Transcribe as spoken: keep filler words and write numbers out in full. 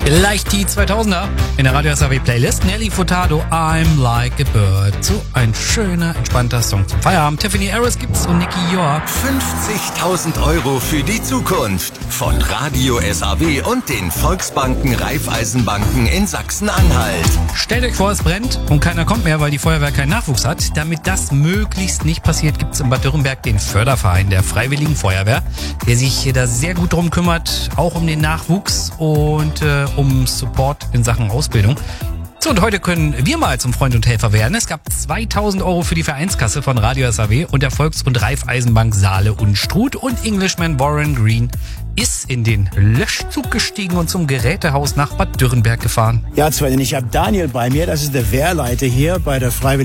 Gleich die zweitausender in der Radio S A W Playlist. Nelly Furtado, I'm Like a Bird. So ein schöner, entspannter Song zum Feierabend. Tiffany Harris gibt's und Nicky York. fünfzigtausend Euro für die Zukunft von Radio S A W und den Volksbanken Raiffeisenbanken in Sachsen-Anhalt. Stellt euch vor, es brennt und keiner kommt mehr, weil die Feuerwehr keinen Nachwuchs hat. Damit das möglichst nicht passiert, gibt's in Bad Dürrenberg den Förderverein der Freiwilligen Feuerwehr, der sich da sehr gut drum kümmert, auch um den Nachwuchs und äh, um Support in Sachen Ausbildung. So, und heute können wir mal zum Freund und Helfer werden. Es gab zweitausend Euro für die Vereinskasse von Radio S A W und der Volks- und Raiffeisenbank Saale Unstrut, und Englishman Warren Green ist in den Löschzug gestiegen und zum Gerätehaus nach Bad Dürrenberg gefahren. Ja, Sven, ich habe Daniel bei mir, das ist der Wehrleiter hier bei der Freiwilligen